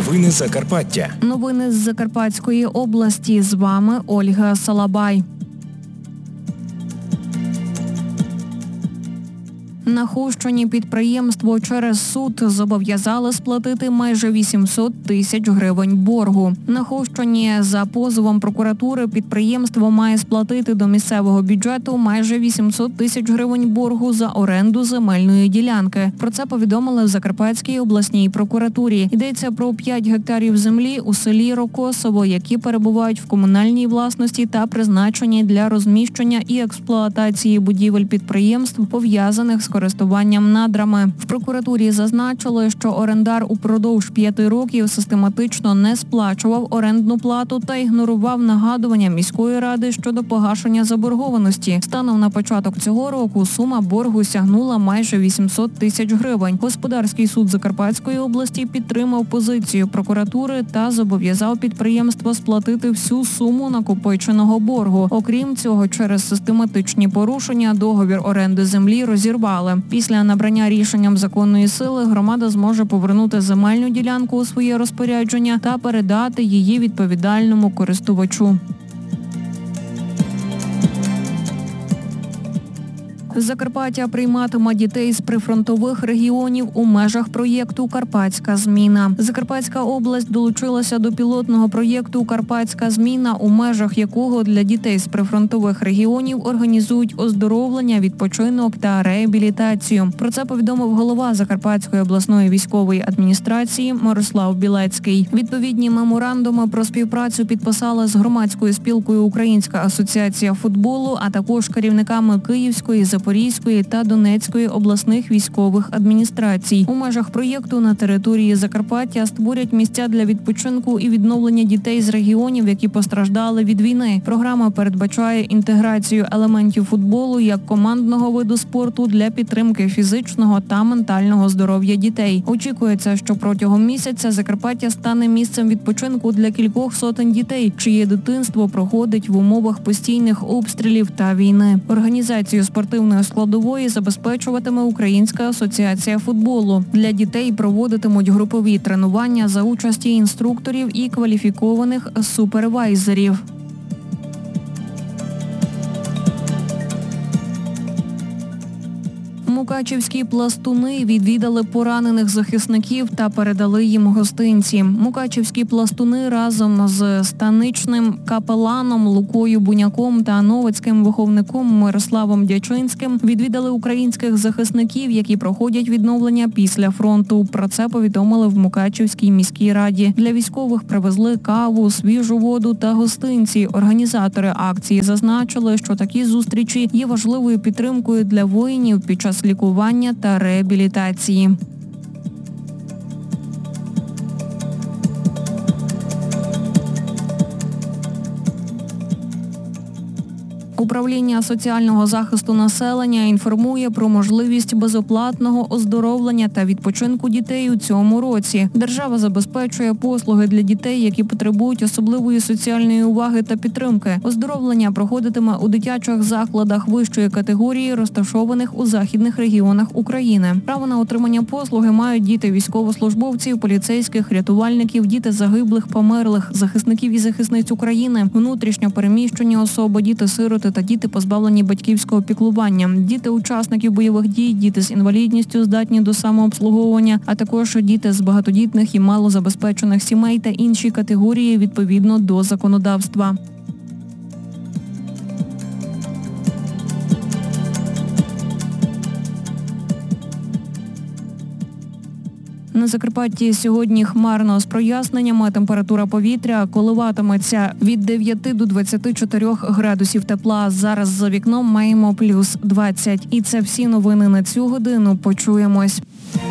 Новини Закарпаття. Новини з Закарпатської області. З вами Ольга Салабай. На Хустині підприємство через суд зобов'язали сплатити майже 800 тисяч гривень боргу. На Хустині за позовом прокуратури підприємство має сплатити до місцевого бюджету майже 800 тисяч гривень боргу за оренду земельної ділянки. Про це повідомили в Закарпатській обласній прокуратурі. Йдеться про 5 гектарів землі у селі Рокосово, які перебувають в комунальній власності та призначені для розміщення і експлуатації будівель підприємств, пов'язаних з користуванням надрами. В прокуратурі зазначили, що орендар упродовж 5 років систематично не сплачував орендну плату та ігнорував нагадування міської ради щодо погашення заборгованості. Станом на початок цього року сума боргу сягнула майже 800 тисяч гривень. Господарський суд Закарпатської області підтримав позицію прокуратури та зобов'язав підприємство сплатити всю суму накопиченого боргу. Окрім цього, через систематичні порушення договір оренди землі розірвали. Після набрання рішенням законної сили громада зможе повернути земельну ділянку у своє розпорядження та передати її відповідальному користувачу. Закарпаття прийматиме дітей з прифронтових регіонів у межах проєкту «Карпатська зміна». Закарпатська область долучилася до пілотного проєкту «Карпатська зміна», у межах якого для дітей з прифронтових регіонів організують оздоровлення, відпочинок та реабілітацію. Про це повідомив голова Закарпатської обласної військової адміністрації Мирослав Білецький. Відповідні меморандуми про співпрацю підписали з громадською спілкою «Українська асоціація футболу», а також керівниками Київської, Запорізької та Донецької обласних військових адміністрацій. У межах проєкту на території Закарпаття створять місця для відпочинку і відновлення дітей з регіонів, які постраждали від війни. Програма передбачає інтеграцію елементів футболу як командного виду спорту для підтримки фізичного та ментального здоров'я дітей. Очікується, що протягом місяця Закарпаття стане місцем відпочинку для кількох сотень дітей, чиє дитинство проходить в умовах постійних обстрілів та війни. Організацію спортивної складової забезпечуватиме Українська асоціація футболу. Для дітей проводитимуть групові тренування за участі інструкторів і кваліфікованих супервайзерів. Мукачівські пластуни відвідали поранених захисників та передали їм гостинці. Мукачівські пластуни разом з станичним капеланом Лукою Буняком та новицьким виховником Мирославом Дячинським відвідали українських захисників, які проходять відновлення після фронту. Про це повідомили в Мукачівській міській раді. Для військових привезли каву, свіжу воду та гостинці. Організатори акції зазначили, що такі зустрічі є важливою підтримкою для воїнів під час лікування та реабілітації. Управління соціального захисту населення інформує про можливість безоплатного оздоровлення та відпочинку дітей у цьому році. Держава забезпечує послуги для дітей, які потребують особливої соціальної уваги та підтримки. Оздоровлення проходитиме у дитячих закладах вищої категорії, розташованих у західних регіонах України. Право на отримання послуги мають діти військовослужбовців, поліцейських, рятувальників, діти загиблих, померлих, захисників і захисниць України, внутрішньо переміщені особи, діти-сироти та діти, позбавлені батьківського піклування, діти учасників бойових дій, діти з інвалідністю, здатні до самообслуговування, а також діти з багатодітних і малозабезпечених сімей та інші категорії відповідно до законодавства. На Закарпатті сьогодні хмарно з проясненнями. Температура повітря коливатиметься від 9 до 24 градусів тепла. Зараз за вікном маємо плюс 20. І це всі новини на цю годину. Почуємось.